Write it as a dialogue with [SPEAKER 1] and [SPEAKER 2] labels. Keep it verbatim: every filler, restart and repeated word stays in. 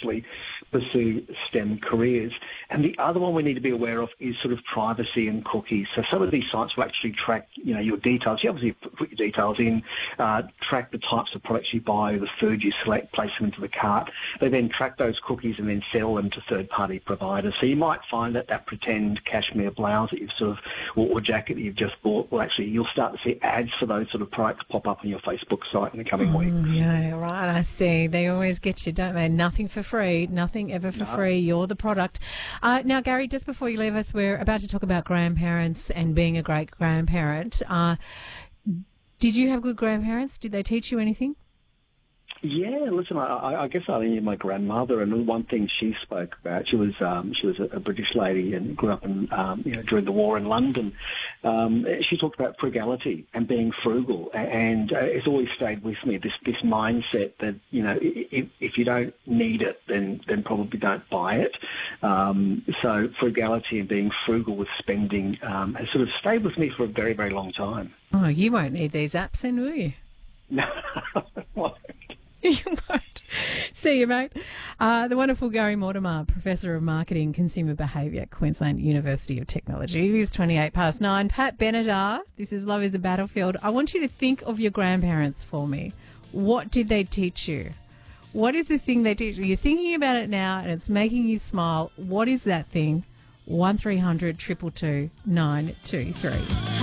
[SPEAKER 1] actually pursue STEM careers. And the other one we need to be aware of is sort of privacy and cookies. So some of these sites will actually track, you know, your details. You obviously put your details in, uh, track the types of products you buy, the food you select, place them into the cart. They then track those cookies and then sell them to third-party providers. So you might find that that pretend cashmere blouse that you've sort of, or, or jacket that you've just bought, well, actually you'll start to see ads for those sort of products pop up on your Facebook site in the coming
[SPEAKER 2] oh,
[SPEAKER 1] weeks.
[SPEAKER 2] Yeah, right. I see. They always get you, don't they? Nothing for free. Nothing ever for
[SPEAKER 1] No.
[SPEAKER 2] free. You're the product. Uh, now, Gary, just before you leave us, we're about to talk about grandparents and being a great grandparent. Uh, did you have good grandparents? Did they teach you anything?
[SPEAKER 1] Yeah, listen, I, I guess I knew my grandmother, and one thing she spoke about, she was um, she was a, a British lady and grew up in um, you know during the war in London. Um, she talked about frugality and being frugal, and uh, it's always stayed with me. This this mindset that you know if, if you don't need it, then then probably don't buy it. Um, so frugality and being frugal with spending um, has sort of stayed with me for a very very long time.
[SPEAKER 2] Oh, you won't need these apps then, will you?
[SPEAKER 1] No.
[SPEAKER 2] You won't. See you, mate. Uh, the wonderful Gary Mortimer, Professor of Marketing Consumer Behaviour at Queensland University of Technology. It is twenty-eight past nine. Pat Benatar, this is Love is a Battlefield. I want you to think of your grandparents for me. What did they teach you? What is the thing they teach you? You're thinking about it now and it's making you smile. What is that thing? one three hundred two two two nine two three.